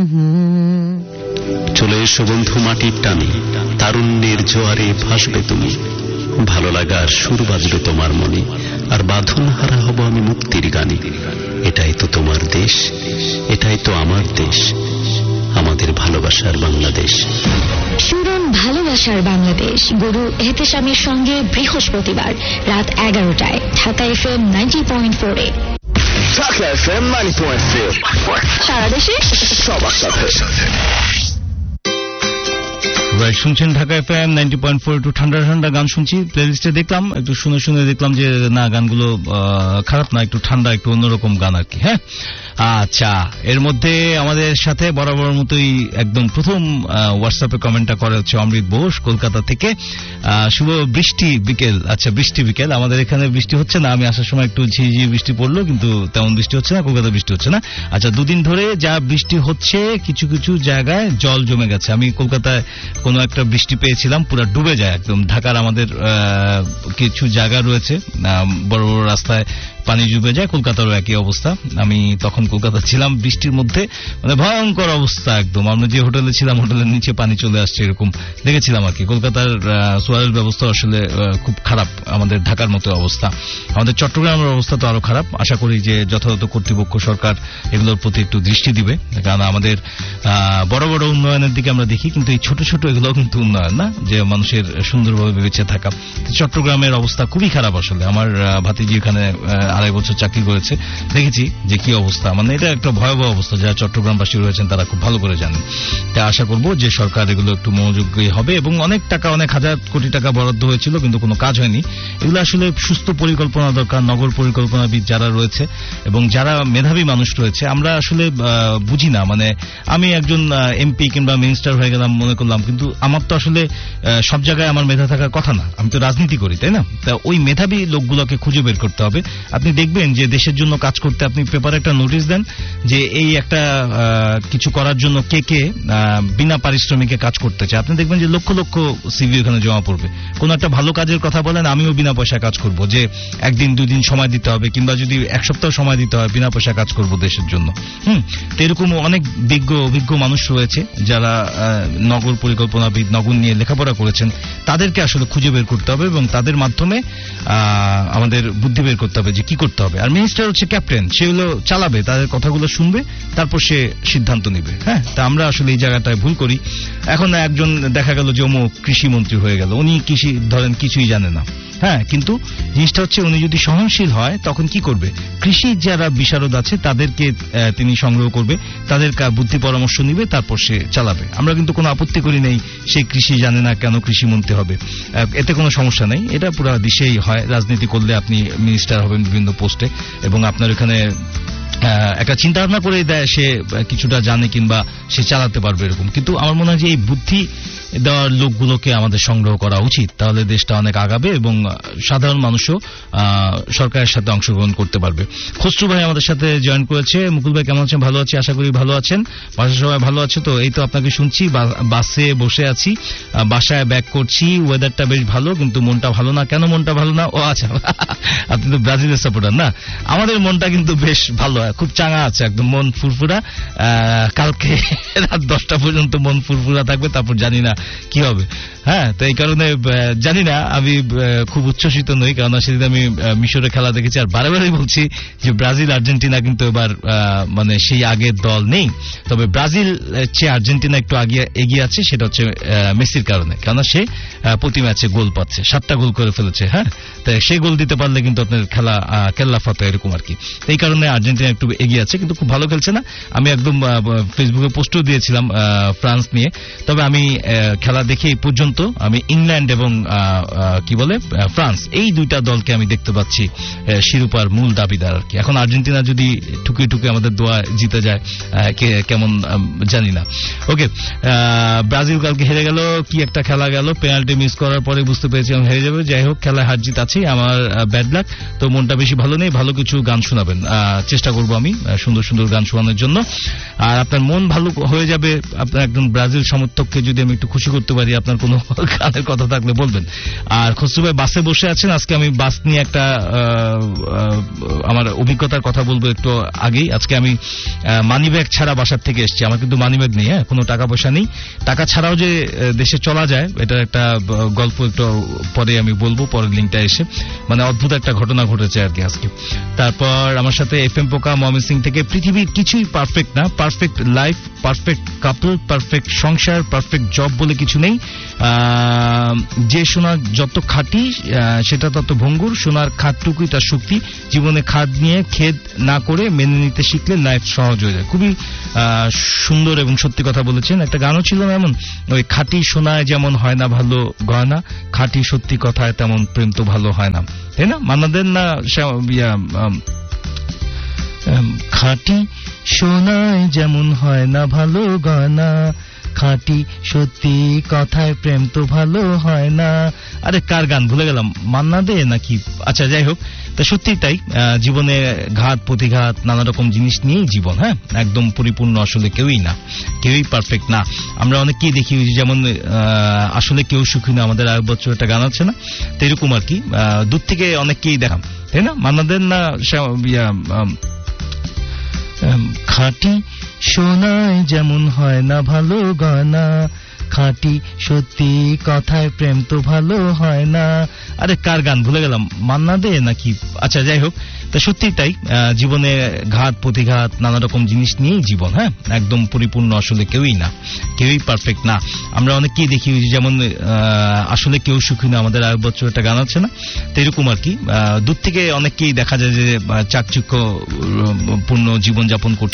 চলে এসো বন্ধু মাটির টানে, তারুণ্যের জোয়ারে ভাসবে তুমি, ভালো লাগার সুর বাজবে তোমার মনে, আর বাঁধন হারা হব আমি মুক্তির গানে। এটাই তো তোমার দেশ, এটাই তো আমার দেশ, আমাদের ভালোবাসার বাংলাদেশ। শুনুন ভালোবাসার বাংলাদেশ গুরু এহতেশামের সঙ্গে বৃহস্পতিবার রাত 11টায় ঢাকা FM 90.4-এ। ঢাকা FM 90.4 সারা দেশে সবার সাথে। শুনছেন ঢাকা FM 90.4, একটু ঠান্ডা ঠান্ডা গান শুনছি। প্লেলিস্টে দেখলাম, একটু শুনে শুনে দেখলাম যে না, গানগুলো খারাপ না, একটু ঠান্ডা, একটু অন্যরকম গান আর কি। হ্যাঁ, আচ্ছা, এর মধ্যে আমাদের সাথে বরাবর মতোই একদম প্রথম হোয়াটসঅ্যাপে কমেন্টটা করে হচ্ছে অমৃত বোস কলকাতা থেকে। শুভ বৃষ্টি বিকেল। আচ্ছা, বৃষ্টি বিকেল, আমাদের এখানে বৃষ্টি হচ্ছে না। আমি আসার সময় একটু ঝিঝি বৃষ্টি পড়লো, কিন্তু তেমন বৃষ্টি হচ্ছে না, কলকাতা বৃষ্টি হচ্ছে না। আচ্ছা, দুদিন ধরে যা বৃষ্টি হচ্ছে কিছু কিছু জায়গায় জল জমে গেছে। আমি কলকাতায় কোনো একটা বৃষ্টি পেয়েছিলাম, পুরো ডুবে যায় একদম। ঢাকার আমাদের কিছু জায়গা রয়েছে, বড় বড় রাস্তায় পানি ডুবে যায়, কলকাতারও একই অবস্থা। আমি তখন কলকাতা ছিলাম বৃষ্টির মধ্যে, মানে ভয়ঙ্কর অবস্থা একদম। আমরা যে হোটেলে ছিলাম, হোটেলের নিচে পানি চলে আসছে, এরকম দেখেছিলাম আর কি। কলকাতার সোয়ারের ব্যবস্থা আসলে খুব খারাপ, আমাদের ঢাকার মতো অবস্থা। আমাদের চট্টগ্রামের অবস্থা তো আরো খারাপ। আশা করি যে যথাযথ কর্তৃপক্ষ, সরকার এগুলোর প্রতি একটু দৃষ্টি দিবে, কারণ আমাদের বড় বড় উন্নয়নের দিকে আমরা দেখি, কিন্তু এই ছোট ছোট এগুলো কিন্তু উন্নয়ন না, যে মানুষের সুন্দরভাবে বেঁচে থাকা। চট্টগ্রামের অবস্থা খুবই খারাপ আসলে। আমার ভাতিজি এখানে 2.5 বছর চাকরি করেছে, দেখেছি যে কি অবস্থা। মানে এটা একটা ভয়াবহ অবস্থা, যারা চট্টগ্রামবাসী রয়েছেন তারা খুব ভালো করে জানেন। তাই আশা করব যে সরকার এগুলো একটু মনোযোগী হবে। এবং অনেক টাকা, অনেক হাজার কোটি টাকা বরাদ্দ হয়েছিল, কিন্তু কোনো কাজ হয়নি। এগুলো আসলে সুস্থ পরিকল্পনা দরকার। নগর পরিকল্পনাবিদ যারা রয়েছে এবং যারা মেধাবী মানুষ রয়েছে, আমরা আসলে বুঝি না। মানে আমি একজন এমপি কিংবা মিনিস্টার হয়ে গেলাম মনে করলাম, কিন্তু আমার তো আসলে সব জায়গায় আমার মেধা থাকার কথা না। আমি তো রাজনীতি করি, তাই না? তা ওই মেধাবী লোকগুলোকে খুঁজে বের করতে হবে। আপনি দেখবেন যে দেশের জন্য কাজ করতে আপনি পেপারে একটা নোটিশ দেন যে এই একটা কিছু করার জন্য কে কে বিনা পারিশ্রমিকে কাজ করতে চায়, আপনি দেখবেন যে লক্ষ লক্ষ সিভি ওখানে জমা পড়বে। কোন একটা ভালো কাজের কথা বলেন, আমিও বিনা পয়সায় কাজ করব, যে 1 দিন 2 দিন সময় দিতে হবে, কিংবা যদি 1 সপ্তাহ সময় দিতে হয়, বিনা পয়সায় কাজ করব দেশের জন্য। তো এরকম অনেক অভিজ্ঞ মানুষ রয়েছে যারা নগর পরিকল্পনাবিদ, নগর নিয়ে লেখাপড়া করেছেন। তাদেরকে আসলে খুঁজে বের করতে হবে এবং তাদের মাধ্যমে আমাদের বুদ্ধি বের করতে হবে যে কি করতে হবে। আর মিনিস্টার হচ্ছে ক্যাপ্টেন, সে হলো চালাবে, তাদের কথাগুলো শুনবে, তারপর সে সিদ্ধান্ত নেবে। হ্যাঁ, তা আমরা আসলে এই জায়গাটায় ভুল করি। এখন একজন দেখা গেল যে অমুক কৃষি মন্ত্রী হয়ে গেল, উনি কৃষি ধরেন কিছুই জানে না। হ্যাঁ, কিন্তু জিনিসটা হচ্ছে উনি যদি সহনশীল হয় তখন কি করবে, কৃষির যারা বিশারদ আছে তাদেরকে তিনি সংগ্রহ করবে, তাদের বুদ্ধি পরামর্শ নিবে, তারপর সে চালাবে। আমরা কিন্তু কোনো আপত্তি করি নেই সে কৃষি জানে না, কেন কৃষি মন্ত্রী হবে, এতে কোনো সমস্যা নেই। এটা পুরো দেশেই হয়, রাজনীতি করলে আপনি মিনিস্টার হবেন বিভিন্ন পোস্টে, এবং আপনার এখানে একটা চিন্তা ভাবনা করে দেয় সে কিছুটা জানে কিংবা সে চালাতে পারবে এরকম। কিন্তু আমার মনে হয় যে এই বুদ্ধি দেওয়ার লোকগুলোকে আমাদের সংগ্রহ করা উচিত, তাহলে দেশটা অনেক আগাবে এবং সাধারণ মানুষও সরকারের সাথে অংশগ্রহণ করতে পারবে। খসরু ভাই আমাদের সাথে জয়েন করেছে। মুকুল ভাই কেমন আছেন? ভালো আছি, আশা করি ভালো আছেন। বাসায় সবাই ভালো আছে তো? এই তো আপনাকে শুনছি, বাসে বসে আছি, বাসায় ব্যাক করছি। ওয়েদারটা বেশ ভালো, কিন্তু মনটা ভালো না। কেন মনটা ভালো না? ও আচ্ছা, আপনি তো ব্রাজিলের সাপোর্টার না? আমাদের মনটা কিন্তু বেশ ভালো, খুব চাঙা আছে, একদম মন ফুরফুরা। কালকে রাত 10টা পর্যন্ত মন ফুরফুরা থাকবে, তারপর জানি না কি হবে। হ্যাঁ, তো এই কারণে জানি না, আমি খুব উচ্ছ্বসিত নই, কারণ সেদিন আমি মিশরে খেলা দেখেছি। আর বারেবারই বলছি যে ব্রাজিল আর্জেন্টিনা কিন্তু এবার মানে সেই আগের দল নেই। তবে ব্রাজিল চেয়ে আর্জেন্টিনা একটু এগিয়ে আছে, সেটা হচ্ছে মেসির কারণে, কারণ সে প্রতি ম্যাচে গোল পাচ্ছে, 7টা গোল করে ফেলেছে। হ্যাঁ, তাই সে গোল দিতে পারলে কিন্তু আপনার খেলা কেল্লা ফাতা এরকম আর কি। এই কারণে আর্জেন্টিনা একটু এগিয়ে আছে, কিন্তু খুব ভালো খেলছে না। আমি একদম ফেসবুকে পোস্টও দিয়েছিলাম ফ্রান্স নিয়ে। তবে আমি খেলা দেখে এই পর্যন্ত আমি ইংল্যান্ড এবং কি বলে ফ্রান্স, এই দুইটা দলকে আমি দেখতে পাচ্ছি শিরোপার মূল দাবিদার আর কি। এখন আর্জেন্টিনা যদি ঠুকে ঠুকে আমাদের দোয়া জিতে যায় কেমন জানি না। ওকে, ব্রাজিল কালকে হেরে গেল, কি একটা খেলা গেল, পেনাল্টি মিস করার পরে বুঝতে পেরেছি আমি হেরে যাবে। যাই হোক, খেলায় হার জিত আছেই, আমার ব্যাড লাক। তো মনটা বেশি ভালো নেই, ভালো কিছু গান শোনাবেন, চেষ্টা করবো আমি সুন্দর সুন্দর গান শোনানোর জন্য। আর আপনার মন ভালো হয়ে যাবে আপনার একজন ব্রাজিল সমর্থককে যদি আমি একটু খুশি করতে পারি, আপনার কোনো গানের কথা থাকলে বলবেন। আর খসরু ভাই বাসে বসে আছেন, আজকে আমি বাস নিয়ে একটা আমার অভিজ্ঞতার কথা বলবো একটু আগেই। আজকে আমি মানিব্যাগ ছাড়া বাসার থেকে এসেছি, আমার কিন্তু মানিব্যাগ নেই, হ্যাঁ, কোনো টাকা পয়সা নেই। টাকা ছাড়াও যে দেশে চলা যায়, এটা একটা গল্প একটু পরে আমি বলবো, পরের লিঙ্কটা এসে। মানে অদ্ভুত একটা ঘটনা ঘটেছে আর কি আজকে। তারপর আমার সাথে FM পোকা ময়মনসিং থেকে, পৃথিবীর কিছুই পারফেক্ট না, perfect life, perfect couple, perfect সংসার, পারফেক্ট জব বলে কিছু নেই। যে সোনা যত খাঁটি সেটা তত ভঙ্গুর, সোনার খাদটুকুই তার শক্তি। জীবনে খাদ নিয়ে খেদ না করে মেনে নিতে শিখলে লাইফ সহজ হয়ে যায়। খুবই সুন্দর এবং সত্যি কথা বলেছেন। একটা গানও ছিল না এমন, ওই খাঁটি সোনায় যেমন হয় না ভালো গয়না, খাঁটি সত্যি কথায় তেমন প্রেম তো ভালো হয় না, তাই না? মান্নাদের না খাঁটি সোনায় যেমন হয় না ভালো গয়না, খাঁটি সত্যি কথায় প্রেম তো ভালো হয় না। আরে কার গান ভুলে গেলাম, মান্না দে নাকি? আচ্ছা, যাই হোক, তা সত্যি তাই। জীবনে ঘাত প্রতিঘাত নানা রকম জিনিস নিয়েই জীবন, হ্যাঁ, একদম পরিপূর্ণ আসলে কেউই না, কেউই পারফেক্ট না। আমরা অনেককেই দেখি, যেমন আসলে কেউ সুখী না, আমাদের আরেক বছর একটা গান আছে না, তো এরকম আর কি। দূর থেকে অনেককেই দেখাম, তাই না? মান্নাদের না খাঁটি সোনায় যেমন হয় না ভালো গয়না, খাঁটি সত্যি কথায় প্রেম তো ভালো হয় না। আরে কার গান ভুলে গেলাম, মান্না দে নাকি? আচ্ছা, যাই হোক, তা সত্যি তাই। জীবনে ঘাত প্রতিঘাত নানা রকম জিনিস নিয়েই জীবন, হ্যাঁ, একদম পরিপূর্ণ আসলে কেউই না, কেউই পারফেক্ট না। আমরা অনেককেই দেখি, যেমন আসলে কেউ সুখী না, আমাদের আরেক বছর একটা গান আছে না, তো এরকম আর কি। দূর থেকে অনেককেই দেখা যায় যে চাকচিক্য পূর্ণ জীবনযাপন করছে।